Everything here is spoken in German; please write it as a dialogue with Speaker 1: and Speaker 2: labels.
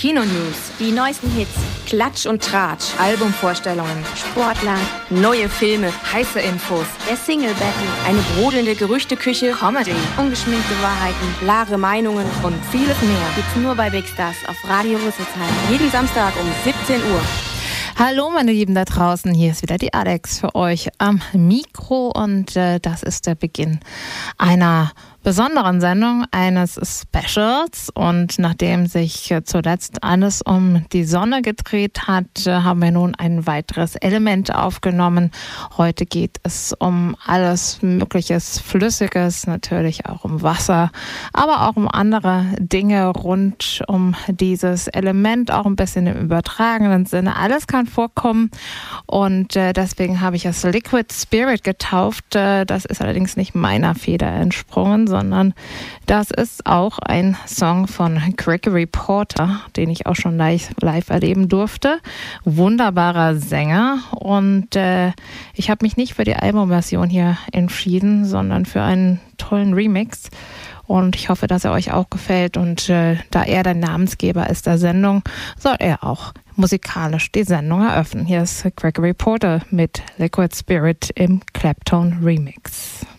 Speaker 1: Kino-News,
Speaker 2: die neuesten Hits,
Speaker 1: Klatsch und Tratsch, Albumvorstellungen,
Speaker 2: Sportler,
Speaker 1: neue Filme, heiße Infos,
Speaker 2: der Single-Battle,
Speaker 1: eine brodelnde Gerüchteküche, Comedy,
Speaker 2: ungeschminkte Wahrheiten,
Speaker 1: klare Meinungen und vieles mehr.
Speaker 2: Gibt's nur bei Big Stars auf Radio Rüsselsheim.
Speaker 1: Jeden Samstag um 17 Uhr.
Speaker 3: Hallo meine Lieben da draußen, hier ist wieder die Alex für euch am Mikro und das ist der Beginn einer besonderen Sendung, eines Specials, und nachdem sich zuletzt alles um die Sonne gedreht hat, haben wir nun ein weiteres Element aufgenommen. Heute geht es um alles Mögliches, Flüssiges, natürlich auch um Wasser, aber auch um andere Dinge rund um dieses Element, auch ein bisschen im übertragenen Sinne. Alles kann vorkommen und deswegen habe ich es Liquid Spirit getauft. Das ist allerdings nicht meiner Feder entsprungen, sondern das ist auch ein Song von Gregory Porter, den ich auch schon live erleben durfte. Wunderbarer Sänger, und ich habe mich nicht für die Albumversion hier entschieden, sondern für einen tollen Remix. Und ich hoffe, dass er euch auch gefällt. Und da er der Namensgeber ist der Sendung, soll er auch musikalisch die Sendung eröffnen. Hier ist Gregory Porter mit Liquid Spirit im Claptone Remix.